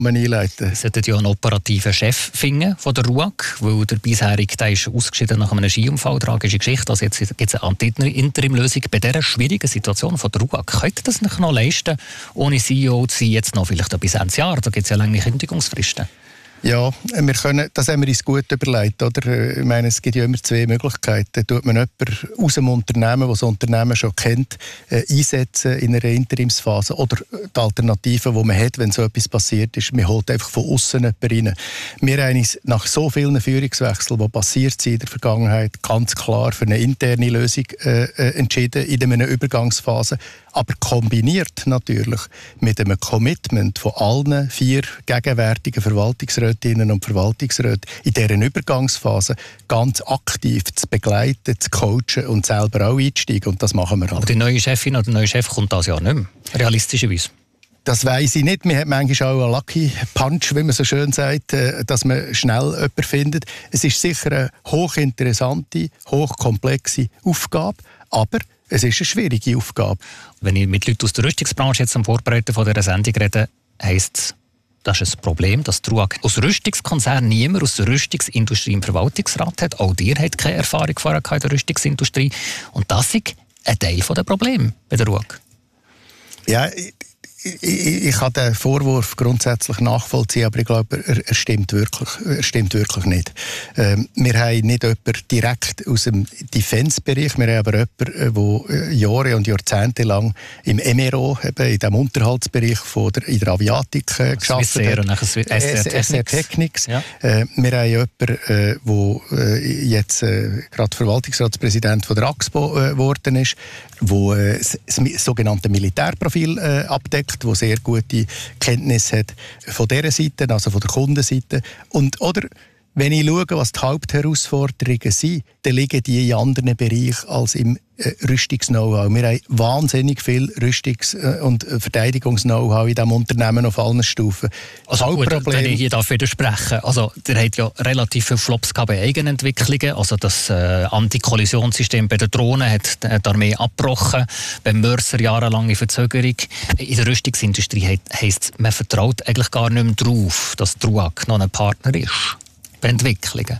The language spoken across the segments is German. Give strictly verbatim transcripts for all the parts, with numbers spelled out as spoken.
einleiten. Sie sollten ja einen operativen Chef finden von der R U A G, weil der bisherige, der ist ausgeschieden nach einem Skiunfall, tragische Geschichte. Also jetzt gibt es eine Interimlösung. Bei dieser schwierigen Situation von der R U A G, könnte das nicht noch leisten, ohne C E O zu sein, jetzt noch vielleicht bis Ende Jahr? Da gibt es ja lange Kündigungsfristen. Ja, wir können, das haben wir uns gut überlegt. Oder? Ich meine, es gibt ja immer zwei Möglichkeiten. Tut man jemanden aus dem Unternehmen, das das Unternehmen schon kennt, äh, einsetzen in einer Interimsphase? Oder die Alternative, die man hat, wenn so etwas passiert ist, man holt einfach von außen jemanden rein. Wir haben uns nach so vielen Führungswechseln, die passiert sind in der Vergangenheit, ganz klar für eine interne Lösung äh, entschieden in einer Übergangsphase. Aber kombiniert natürlich mit einem Commitment von allen vier gegenwärtigen Verwaltungsrätinnen und Verwaltungsräten in dieser Übergangsphase ganz aktiv zu begleiten, zu coachen und selber auch einzusteigen. Und das machen wir halt. Aber die neue Chefin oder der neue Chef kommt das Jahr nicht mehr, realistischerweise. Das weiss ich nicht. Man hat manchmal auch einen Lucky Punch, wie man so schön sagt, dass man schnell jemanden findet. Es ist sicher eine hochinteressante, hochkomplexe Aufgabe, aber es ist eine schwierige Aufgabe. Wenn ich mit Leuten aus der Rüstungsbranche jetzt am Vorbereiten von dieser Sendung rede, heisst es, das ist ein Problem, dass die R U A G aus Rüstungskonzern niemand aus der Rüstungsindustrie im Verwaltungsrat hat. Auch ihr habt keine Erfahrung vorher in der Rüstungsindustrie. Und das ist ein Teil der Probleme bei der R U A G. Ja, ich, ich, ich kann den Vorwurf grundsätzlich nachvollziehen, aber ich glaube, er, er, stimmt, wirklich, er stimmt wirklich nicht. Ähm, wir haben nicht jemanden direkt aus dem Defense-Bereich, wir haben aber jemanden, der Jahre und Jahrzehnte lang im M R O, eben in dem Unterhaltsbereich von der, in der Aviatik äh, gearbeitet hat. Und nachher S R Technics. Ja. Äh, wir haben jemanden, äh, der äh, jetzt äh, gerade Verwaltungsratspräsident von der A X P O geworden äh, ist, der äh, das sogenannte Militärprofil äh, abdeckt, der sehr gute Kenntnisse hat von dieser Seite, also von der Kundenseite. Und, oder, wenn ich schaue, was die Hauptherausforderungen sind, dann liegen die in anderen Bereichen als im äh, Rüstungs-Know-how. Wir haben wahnsinnig viel Rüstungs- und Verteidigungs-Know-how in diesem Unternehmen auf allen Stufen. Also gut, wenn ich hier darf widersprechen, also der hat ja relativ viele Flops bei Eigenentwicklungen, also das äh, Antikollisionssystem bei den Drohnen hat die Armee abgebrochen, beim Mörser jahrelange Verzögerung. In der Rüstungsindustrie heisst es, man vertraut eigentlich gar nicht mehr darauf, dass die R U A G noch ein Partner ist bei Entwicklungen.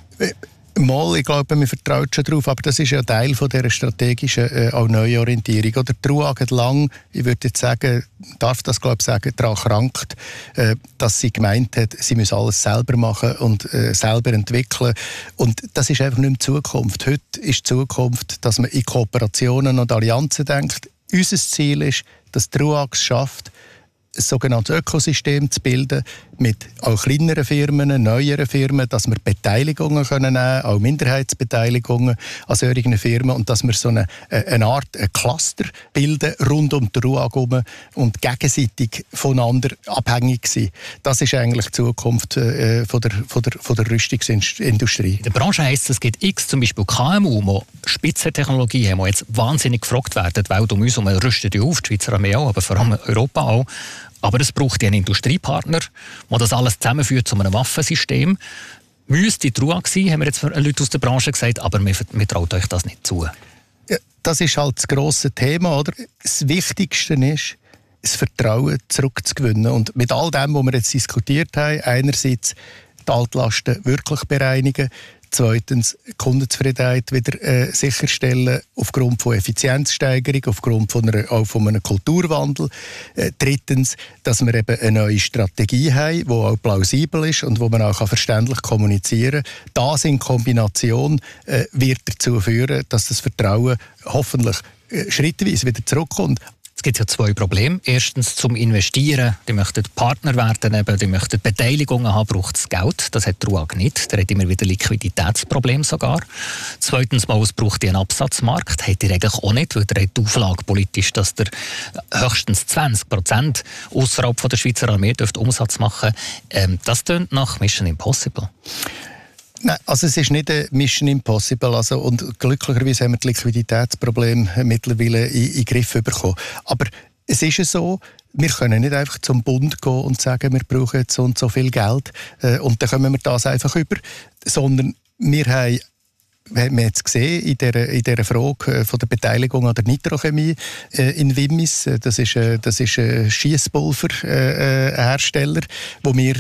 Mal, ich glaube, man vertraut schon darauf, aber das ist ja Teil von dieser strategischen äh, auch Neuorientierung. Oder die R U A G hat lang, ich würde jetzt sagen, darf das glaube ich sagen, daran gerankt, äh, dass sie gemeint hat, sie müsse alles selber machen und äh, selber entwickeln. Und das ist einfach nicht mehr Zukunft. Heute ist die Zukunft, dass man in Kooperationen und Allianzen denkt. Unser Ziel ist, dass die R U A G es schafft, ein sogenanntes Ökosystem zu bilden mit auch kleineren Firmen, neueren Firmen, dass wir Beteiligungen können nehmen, auch Minderheitsbeteiligungen an solchen Firmen und dass wir so eine, eine Art ein Cluster bilden rund um die R U A G herum und gegenseitig voneinander abhängig sind. Das ist eigentlich die Zukunft äh, von, der, von, der, von der Rüstungsindustrie. In der Branche heisst es, es gibt x zum Beispiel K M U, die Spitzentechnologie haben, die jetzt wahnsinnig gefragt werden. Die Welt um uns herum rüstet ja auf, die Schweizer Armee auch, aber vor allem Europa auch. Aber es braucht ja einen Industriepartner, der das alles zusammenführt zu einem Waffensystem. Müsste die R U A G sein, haben wir jetzt Leute aus der Branche gesagt, aber wir, wir trauen euch das nicht zu. Ja, das ist halt das grosse Thema, oder? Das Wichtigste ist, das Vertrauen zurückzugewinnen. Und mit all dem, was wir jetzt diskutiert haben, einerseits die Altlasten wirklich bereinigen, zweitens Kundenzufriedenheit wieder äh, sicherstellen aufgrund von Effizienzsteigerung, aufgrund von, einer, auch von einem Kulturwandel. Äh, drittens, dass wir eben eine neue Strategie haben, die auch plausibel ist und wo man auch verständlich kommunizieren kann. Das in Kombination äh, wird dazu führen, dass das Vertrauen hoffentlich äh, schrittweise wieder zurückkommt. Es gibt ja zwei Probleme. Erstens zum Investieren. Die möchten Partner werden, eben, die möchten Beteiligungen haben, braucht es Geld. Das hat die R U A G nicht. Der hat immer wieder Liquiditätsprobleme sogar. Zweitens mal, es braucht einen Absatzmarkt. Hat ihr eigentlich auch nicht, weil der hat die Auflage politisch, dass der höchstens zwanzig Prozent außerhalb von der Schweizer Armee dürfte Umsatz machen. Ähm, das tönt nach Mission Impossible. Nein, also es ist nicht eine Mission Impossible. Also, und glücklicherweise haben wir die Liquiditätsprobleme mittlerweile in, in den Griff bekommen. Aber es ist ja so, wir können nicht einfach zum Bund gehen und sagen, wir brauchen jetzt so und so viel Geld äh, und dann kommen wir das einfach über. Sondern wir haben man hat es gesehen in dieser, in dieser Frage von der Beteiligung an der Nitrochemie äh, in Wimmis. Das ist, äh, das ist ein Schiesspulverhersteller, äh, wo wir